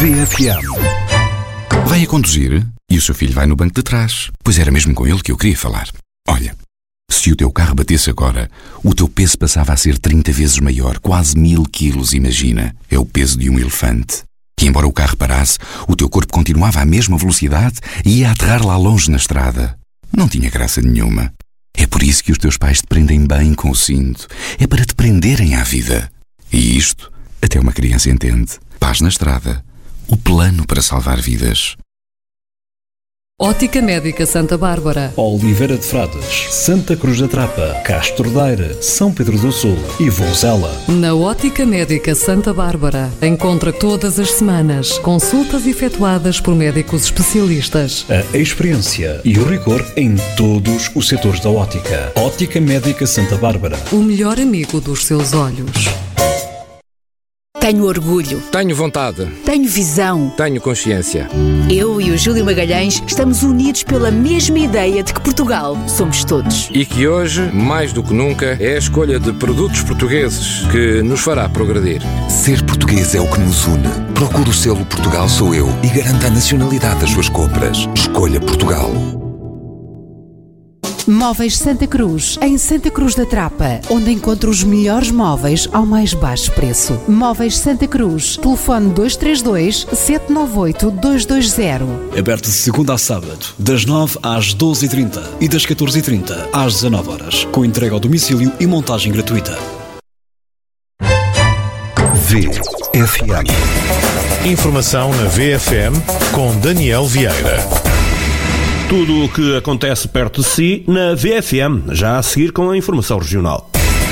VFM. Vai a conduzir e o seu filho vai no banco de trás. Pois era mesmo com ele que eu queria falar. Olha, se o teu carro batesse agora, o teu peso passava a ser 30 vezes maior, quase 1000 quilos, imagina. É o peso de um elefante. E embora o carro parasse, o teu corpo continuava à mesma velocidade e ia aterrar lá longe na estrada. Não tinha graça nenhuma. É por isso que os teus pais te prendem bem com o cinto. É para te prenderem à vida. E isto, até uma criança entende. Paz na estrada. O plano para salvar vidas. Ótica Médica Santa Bárbara, Oliveira de Frades, Santa Cruz da Trapa, Castro Daire, São Pedro do Sul e Vozela. Na Ótica Médica Santa Bárbara, encontra todas as semanas consultas efetuadas por médicos especialistas. A experiência e o rigor em todos os setores da ótica. Ótica Médica Santa Bárbara. O melhor amigo dos seus olhos. Tenho orgulho. Tenho vontade. Tenho visão. Tenho consciência. Eu e o Júlio Magalhães estamos unidos pela mesma ideia de que Portugal somos todos. E que hoje, mais do que nunca, é a escolha de produtos portugueses que nos fará progredir. Ser português é o que nos une. Procure o selo Portugal Sou Eu e garanta a nacionalidade das suas compras. Escolha Portugal. Móveis Santa Cruz, em Santa Cruz da Trapa, onde encontra os melhores móveis ao mais baixo preço. Móveis Santa Cruz, telefone 232-798-220. Aberto de segunda a sábado, das 9 às 12h30 e das 14h30 às 19h, com entrega ao domicílio e montagem gratuita. VFM. Informação na VFM com Daniel Vieira. Tudo o que acontece perto de si na VFM, já a seguir com a informação regional.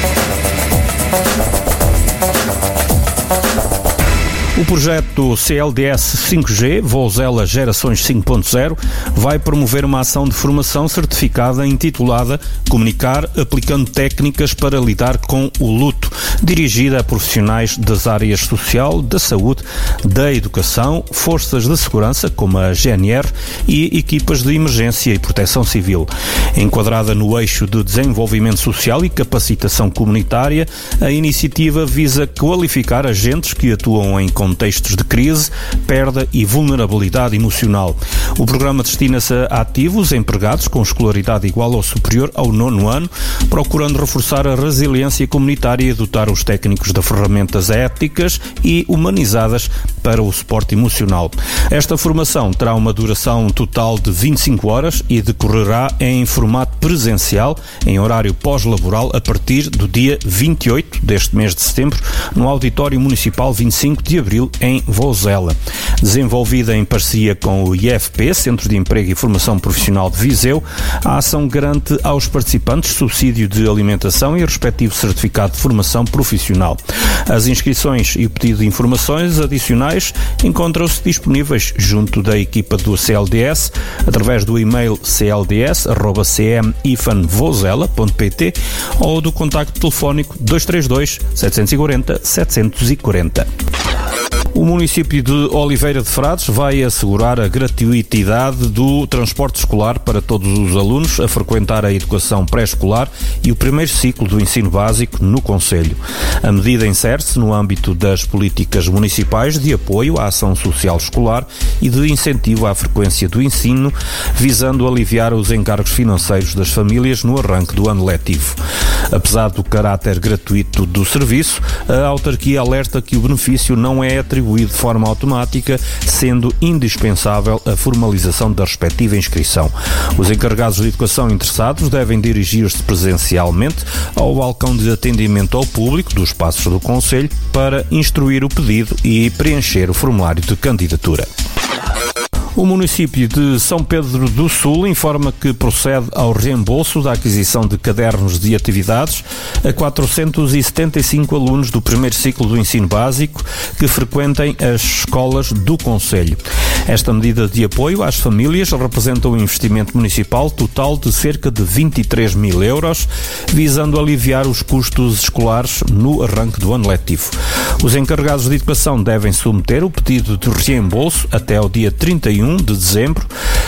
O projeto CLDS 5G, Vozela Gerações 5.0, vai promover uma ação de formação certificada intitulada Comunicar aplicando técnicas para lidar com o luto, dirigida a profissionais das áreas social, da saúde, da educação, forças de segurança, como a GNR, e equipas de emergência e proteção civil. Enquadrada no eixo de desenvolvimento social e capacitação comunitária, a iniciativa visa qualificar agentes que atuam em contextos de crise, perda e vulnerabilidade emocional. O programa destina-se a ativos empregados com escolaridade igual ou superior ao 9º ano, procurando reforçar a resiliência comunitária e dotar os técnicos de ferramentas éticas e humanizadas para o suporte emocional. Esta formação terá uma duração total de 25 horas e decorrerá em formato presencial, em horário pós-laboral, a partir do dia 28 deste mês de setembro, no Auditório Municipal 25 de Abril, em Vozela. Desenvolvida em parceria com o IFP, Centro de Emprego e Formação Profissional de Viseu, a ação garante aos participantes subsídio de alimentação e respectivo certificado de formação profissional. As inscrições e o pedido de informações adicionais encontram-se disponíveis junto da equipa do CLDS, através do e-mail clds@cm-vozela.pt ou do contacto telefónico 232 740 740. O município de Oliveira de Frades vai assegurar a gratuitidade do transporte escolar para todos os alunos a frequentar a educação pré-escolar e o primeiro ciclo do ensino básico no concelho. A medida insere-se no âmbito das políticas municipais de apoio à ação social escolar e de incentivo à frequência do ensino, visando aliviar os encargos financeiros das famílias no arranque do ano letivo. Apesar do caráter gratuito do serviço, a autarquia alerta que o benefício não é atribuído de forma automática, sendo indispensável a formalização da respectiva inscrição. Os encarregados de educação interessados devem dirigir-se presencialmente ao balcão de atendimento ao público dos espaços do concelho para instruir o pedido e preencher o formulário de candidatura. O município de São Pedro do Sul informa que procede ao reembolso da aquisição de cadernos de atividades a 475 alunos do primeiro ciclo do ensino básico que frequentem as escolas do concelho. Esta medida de apoio às famílias representa um investimento municipal total de cerca de 23 mil euros, visando aliviar os custos escolares no arranque do ano letivo. Os encarregados de educação devem submeter o pedido de reembolso até ao dia 31 de dezembro,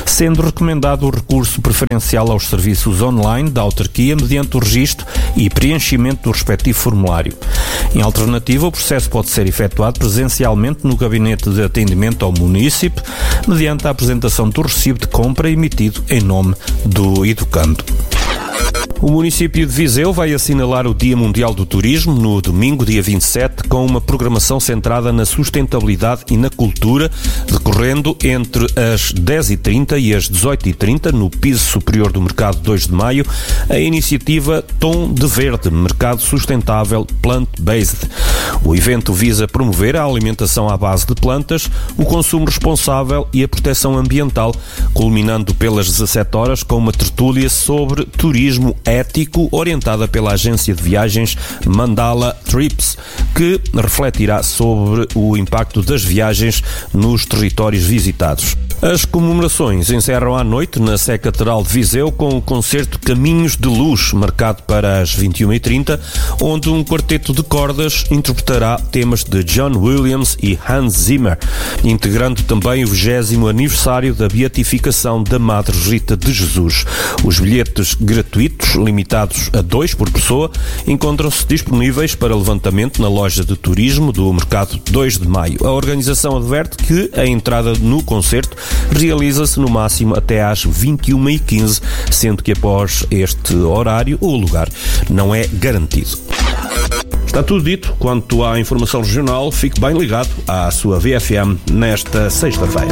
sendo recomendado o recurso preferencial aos serviços online da autarquia mediante o registro e preenchimento do respectivo formulário. Em alternativa, o processo pode ser efetuado presencialmente no gabinete de atendimento ao munícipe, mediante a apresentação do recibo de compra emitido em nome do educando. O município de Viseu vai assinalar o Dia Mundial do Turismo no domingo, dia 27, com uma programação centrada na sustentabilidade e na cultura, decorrendo entre as 10h30 e as 18h30, no piso superior do Mercado 2 de Maio, a iniciativa Tom de Verde, Mercado Sustentável Plant-Based. O evento visa promover a alimentação à base de plantas, o consumo responsável e a proteção ambiental, culminando pelas 17 horas com uma tertúlia sobre turismo ético, orientada pela agência de viagens Mandala Trips, que refletirá sobre o impacto das viagens nos territórios visitados. As comemorações encerram à noite na Sé Catedral de Viseu com o concerto Caminhos de Luz, marcado para as 21h30, onde um quarteto de cordas interpretará temas de John Williams e Hans Zimmer, integrando também o 20º aniversário da beatificação da Madre Rita de Jesus. Os bilhetes gratuitos, limitados a 2 por pessoa, encontram-se disponíveis para levantamento na loja de turismo do Mercado 2 de Maio. A organização adverte que a entrada no concerto realiza-se no máximo até às 21h15, sendo que após este horário o lugar não é garantido. Está tudo dito quanto à informação regional. Fique bem ligado à sua VFM nesta sexta-feira.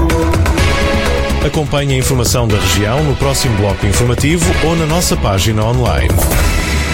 Acompanhe a informação da região no próximo bloco informativo ou na nossa página online.